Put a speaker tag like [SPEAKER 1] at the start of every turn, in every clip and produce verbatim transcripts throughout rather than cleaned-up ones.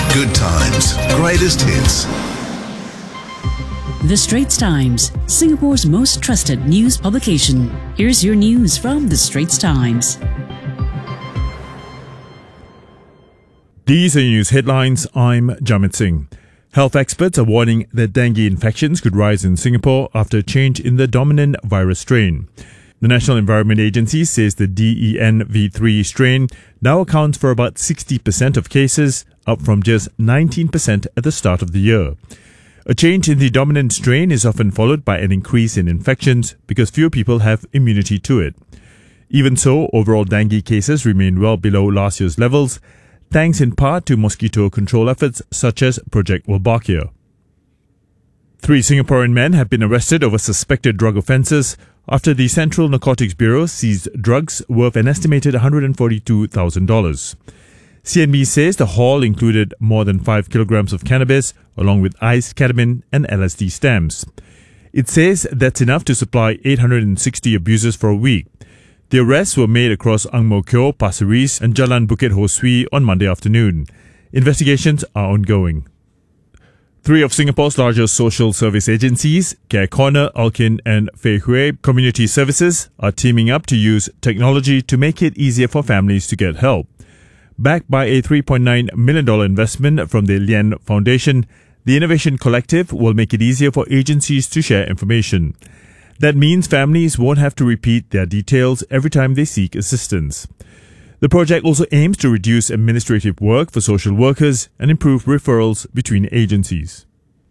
[SPEAKER 1] Good times, greatest hits.
[SPEAKER 2] The Straits Times, Singapore's most trusted news publication. Here's your news from The Straits Times.
[SPEAKER 3] These are news headlines. I'm Jamit Singh. Health experts are warning that dengue infections could rise in Singapore after a change in the dominant virus strain. The National Environment Agency says the D E N V three strain now accounts for about sixty percent of cases, up from just nineteen percent at the start of the year. A change in the dominant strain is often followed by an increase in infections because fewer people have immunity to it. Even so, overall dengue cases remain well below last year's levels, thanks in part to mosquito control efforts such as Project Wolbachia. Three Singaporean men have been arrested over suspected drug offences after the Central Narcotics Bureau seized drugs worth an estimated one hundred forty-two thousand dollars. C N B says the haul included more than five kilograms of cannabis, along with iced ketamine and L S D stamps. It says that's enough to supply eight hundred sixty abusers for a week. The arrests were made across Ang Mo Kio, Pasir Ris and Jalan Bukit Ho Swee on Monday afternoon. Investigations are ongoing. Three of Singapore's largest social service agencies, Care Corner, Alkin and Fei Hui Community Services, are teaming up to use technology to make it easier for families to get help. Backed by a three point nine million dollars investment from the Lian Foundation, the Innovation Collective will make it easier for agencies to share information. That means families won't have to repeat their details every time they seek assistance. The project also aims to reduce administrative work for social workers and improve referrals between agencies.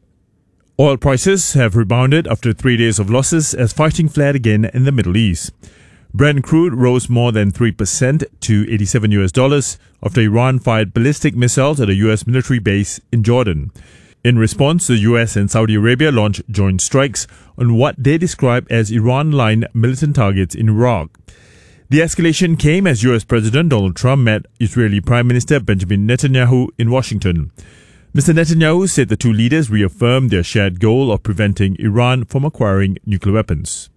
[SPEAKER 3] Oil prices have rebounded after three days of losses as fighting flared again in the Middle East. Brent crude rose more than three percent to eighty-seven US dollars after Iran fired ballistic missiles at a U S military base in Jordan. In response, the U S and Saudi Arabia launched joint strikes on what they describe as Iran-aligned militant targets in Iraq. The escalation came as U S President Donald Trump met Israeli Prime Minister Benjamin Netanyahu in Washington. Mister Netanyahu said the two leaders reaffirmed their shared goal of preventing Iran from acquiring nuclear weapons.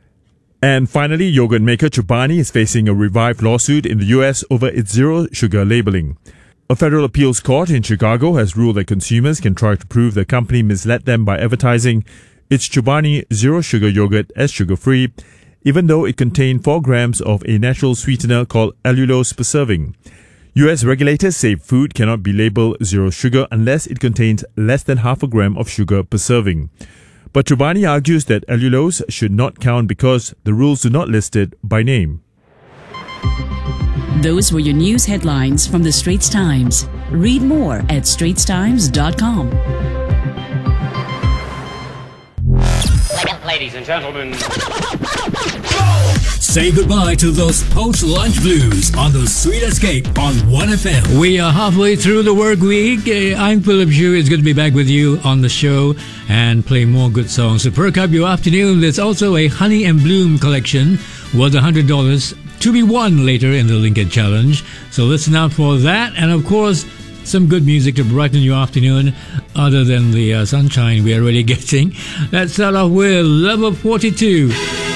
[SPEAKER 3] And finally, yogurt maker Chobani is facing a revived lawsuit in the U S over its zero sugar labeling. A federal appeals court in Chicago has ruled that consumers can try to prove the company misled them by advertising its Chobani Zero Sugar Yogurt as sugar-free, even though it contained four grams of a natural sweetener called allulose per serving. U S regulators say food cannot be labeled zero sugar unless it contains less than half a gram of sugar per serving. But Chobani argues that allulose should not count because the rules do not list it by name.
[SPEAKER 2] Those were your news headlines from The Straits Times. Read more at straits times dot com.
[SPEAKER 4] Ladies and gentlemen,
[SPEAKER 5] say goodbye to those post-lunch blues on the Sweet Escape on one F M.
[SPEAKER 6] We are halfway through the work week. Uh, I'm Philip Xu. It's good to be back with you on the show and play more good songs. To perk up your afternoon, there's also a Honey and Bloom collection worth one hundred dollars to be won later in the Linked Challenge. So listen out for that. And of course, some good music to brighten your afternoon other than the uh, sunshine we're already getting. Let's start off with Level forty-two.